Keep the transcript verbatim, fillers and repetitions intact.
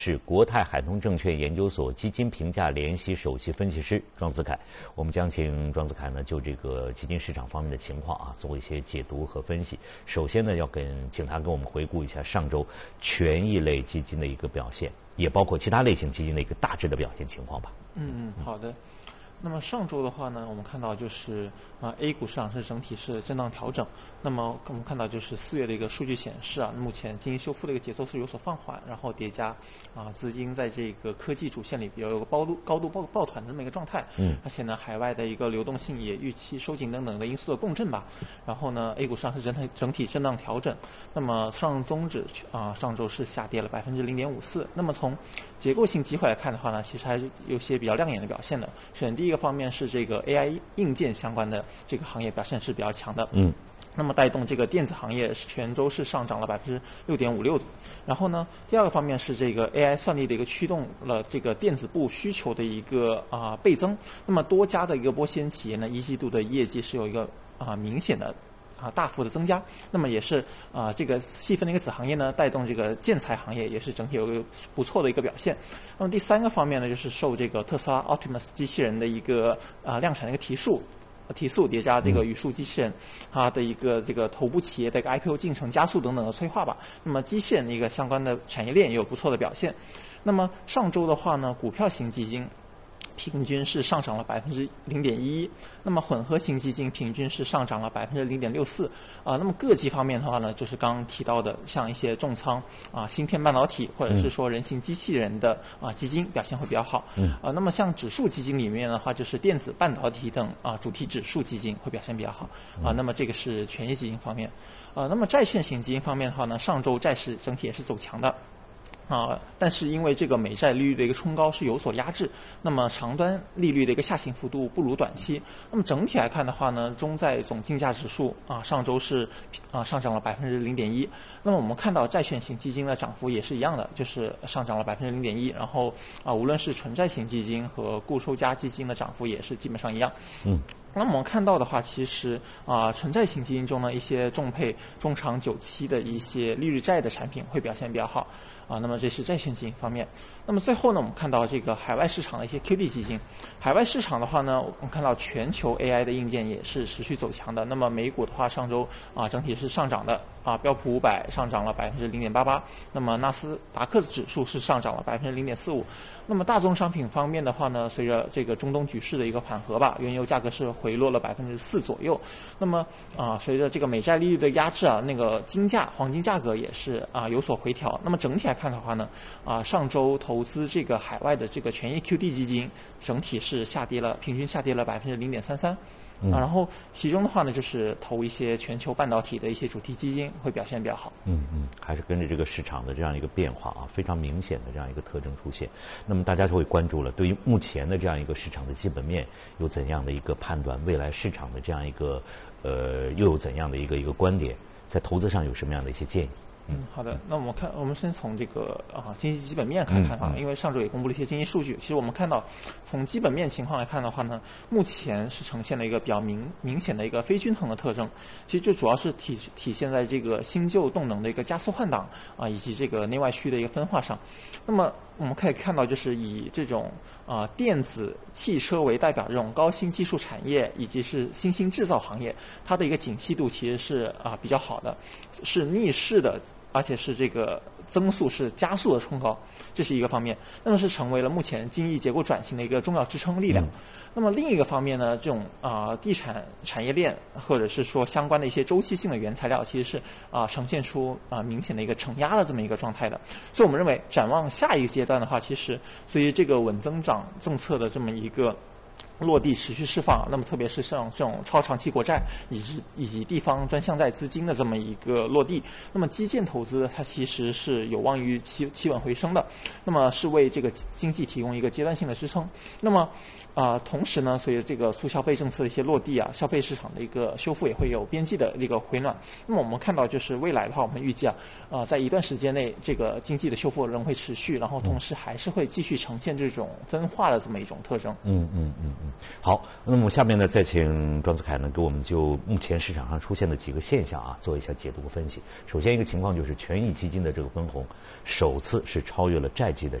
是国泰海通证券研究所基金评价联席首席分析师庄子凯，我们将请庄子凯呢就这个基金市场方面的情况啊做一些解读和分析。首先呢，要跟请他跟我们回顾一下上周权益类基金的一个表现，也包括其他类型基金的一个大致的表现情况吧。 嗯嗯，好的。那么上周的话呢，我们看到就是啊 A 股市场是整体是震荡调整。那么我们看到就是四月的一个数据显示啊，目前经济修复的一个节奏是有所放缓，然后叠加啊资金在这个科技主线里比较有个高度高度抱抱团的这么一个状态。嗯。而且呢，海外的一个流动性也预期收紧等等的因素的共振吧。然后呢 ，A 股市场是整体整体震荡调整。那么上综指啊上周是下跌了百分之零点五四。那么从结构性机会来看的话呢，其实还是有些比较亮眼的表现的。首先第一。一个方面是这个 A I 硬件相关的这个行业表现是比较强的，嗯，那么带动这个电子行业全周是上涨了百分之六点五六。然后呢，第二个方面是这个 A I 算力的一个驱动了这个电子部需求的一个啊、呃、倍增。那么多家的一个玻纤企业呢，一季度的业绩是有一个啊、呃、明显的。啊，大幅的增加，那么也是啊，这个细分的一个子行业呢，带动这个建材行业也是整体有一个不错的一个表现。那么第三个方面呢，就是受这个特斯拉 Optimus 机器人的一个啊量产的一个提速。提速叠加这个语数机器人，它的一个这个头部企业的一个 I P O 进程加速等等的催化吧。那么机器人的一个相关的产业链也有不错的表现。那么上周的话呢，股票型基金。平均是上涨了百分之零点一一，那么混合型基金平均是上涨了百分之零点六四啊。那么各级方面的话呢，就是刚刚提到的，像一些重仓啊芯片半导体或者是说人形机器人的啊基金表现会比较好。嗯。啊，那么像指数基金里面的话，就是电子半导体等啊主题指数基金会表现比较好啊。那么这个是权益基金方面。啊，那么债券型基金方面的话呢，上周债市整体也是走强的。啊，但是因为这个美债利率的一个冲高是有所压制，那么长端利率的一个下行幅度不如短期。那么整体来看的话呢，中债总竞价指数啊上周是啊上涨了百分之零点一。那么我们看到债券型基金的涨幅也是一样的，就是上涨了百分之零点一。然后啊，无论是纯债型基金和固收加基金的涨幅也是基本上一样。嗯。那么我们看到的话，其实啊，纯债型基金中呢，一些重配中长久期的一些利率债的产品会表现比较好啊。那么这是债券基金方面。那么最后呢，我们看到这个海外市场的一些 Q D 基金。海外市场的话呢，我们看到全球 A I 的硬件也是持续走强的。那么美股的话，上周啊整体是上涨的啊，标普五百上涨了百分之零点八八。那么纳斯达克指数是上涨了百分之零点四五。那么大宗商品方面的话呢，随着这个中东局势的一个缓和吧，原油价格是回落了百分之四左右。那么啊，随着这个美债利率的压制啊，那个金价、黄金价格也是啊有所回调。那么整体来看的话呢，啊上周投资这个海外的这个权益 Q D 基金整体是下跌了，平均下跌了百分之零点三三。啊，然后其中的话呢，就是投一些全球半导体的一些主题基金会表现比较好。 嗯嗯，还是跟着这个市场的这样一个变化啊，非常明显的这样一个特征出现。那么大家就会关注了，对于目前的这样一个市场的基本面有怎样的一个判断？未来市场的这样一个呃，又有怎样的一个一个观点？在投资上有什么样的一些建议？ 嗯，好的。那我们看，我们先从这个啊经济基本面看看啊，因为上周也公布了一些经济数据。其实我们看到，从基本面情况来看的话呢，目前是呈现了一个比较明明显的一个非均衡的特征。其实这主要是体体现在这个新旧动能的一个加速换挡啊，以及这个内外需的一个分化上。那么我们可以看到，就是以这种啊电子、汽车为代表这种高新技术产业，以及是新兴制造行业，它的一个景气度其实是啊比较好的，是逆势的。而且是这个增速是加速的冲高，这是一个方面。那么是成为了目前经济结构转型的一个重要支撑力量。嗯、那么另一个方面呢，这种啊、呃、地产产业链或者是说相关的一些周期性的原材料，其实是啊、呃、呈现出啊、呃、明显的一个承压的这么一个状态的。所以我们认为，展望下一个阶段的话，其实随着这个稳增长政策的这么一个落地持续释放，那么特别是像这种超长期国债以及以及地方专项债资金的这么一个落地，那么基建投资它其实是有望于企企稳回升的，那么是为这个经济提供一个阶段性的支撑。那么啊、呃，同时呢，随着这个促消费政策的一些落地啊，消费市场的一个修复也会有边际的一个回暖。那么我们看到，就是未来的话，我们预计啊，呃，在一段时间内，这个经济的修复仍会持续，然后同时还是会继续呈现这种分化的这么一种特征。 嗯嗯嗯嗯。好，那么下面呢，再请庄子凯呢，给我们就目前市场上出现的几个现象啊，做一下解读和分析。首先一个情况就是，权益基金的这个分红首次是超越了债基的